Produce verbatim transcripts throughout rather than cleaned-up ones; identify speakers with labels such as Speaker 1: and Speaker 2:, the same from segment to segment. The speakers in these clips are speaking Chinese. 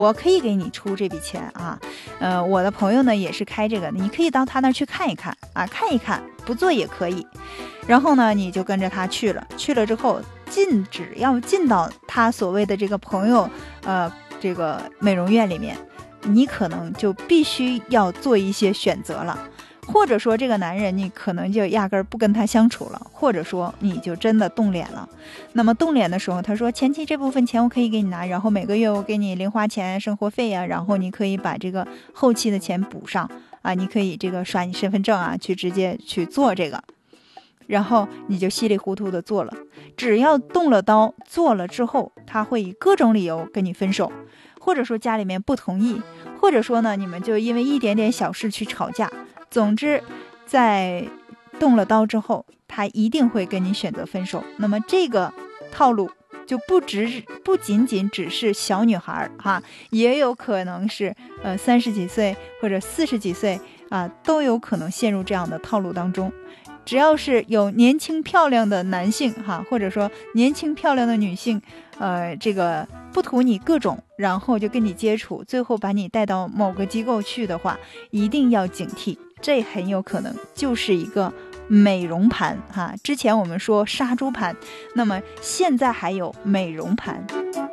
Speaker 1: 我可以给你出这笔钱啊，呃，我的朋友呢也是开这个，你可以到他那儿去看一看啊，看一看，不做也可以。然后呢，你就跟着他去了，去了之后进，只要进到他所谓的这个朋友，呃，这个美容院里面，你可能就必须要做一些选择了。或者说这个男人你可能就压根儿不跟他相处了，或者说你就真的动脸了。那么动脸的时候，他说前期这部分钱我可以给你拿，然后每个月我给你零花钱生活费啊，然后你可以把这个后期的钱补上啊，你可以这个刷你身份证啊，去直接去做这个，然后你就稀里糊涂的做了。只要动了刀做了之后，他会以各种理由跟你分手，或者说家里面不同意，或者说呢你们就因为一点点小事去吵架。总之在动了刀之后，他一定会跟你选择分手。那么这个套路就不只不仅仅只是小女孩哈，也有可能是呃三十几岁或者四十几岁啊，都有可能陷入这样的套路当中。只要是有年轻漂亮的男性哈，或者说年轻漂亮的女性，呃，这个不图你各种，然后就跟你接触，最后把你带到某个机构去的话，一定要警惕，这很有可能就是一个美容盘哈。之前我们说杀猪盘，那么现在还有美容盘。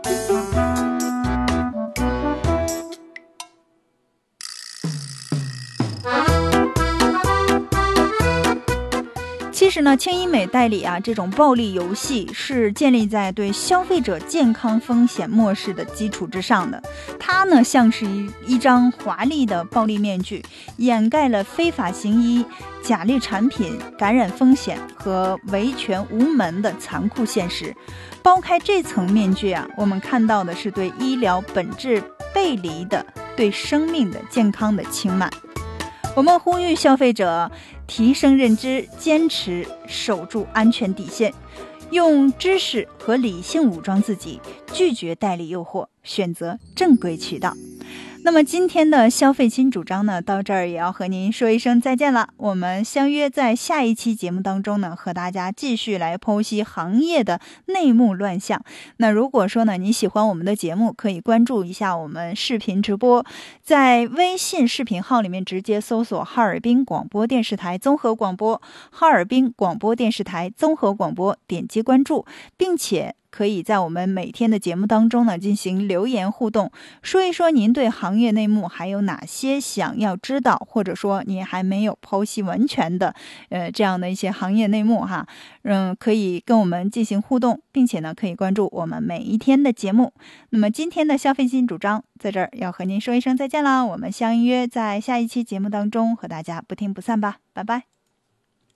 Speaker 1: 其实呢，轻医美代理啊，这种暴力游戏是建立在对消费者健康风险漠视的基础之上的。它呢，像是一一张华丽的暴力面具，掩盖了非法行医、假劣产品、感染风险和维权无门的残酷现实。剥开这层面具啊，我们看到的是对医疗本质背离的、对生命的健康的轻慢。我们呼吁消费者提升认知，坚持守住安全底线，用知识和理性武装自己，拒绝代理诱惑，选择正规渠道。那么今天的消费新主张呢，到这儿也要和您说一声再见了。我们相约在下一期节目当中呢，和大家继续来剖析行业的内幕乱象。那如果说呢你喜欢我们的节目，可以关注一下我们视频直播，在微信视频号里面直接搜索哈尔滨广播电视台综合广播，哈尔滨广播电视台综合广播，点击关注，并且可以在我们每天的节目当中呢进行留言互动，说一说您对行业内幕还有哪些想要知道，或者说您还没有剖析完全的呃这样的一些行业内幕哈，嗯，可以跟我们进行互动，并且呢可以关注我们每一天的节目。那么今天的消费新主张在这儿要和您说一声再见啦，我们相约在下一期节目当中和大家不听不散吧，拜拜。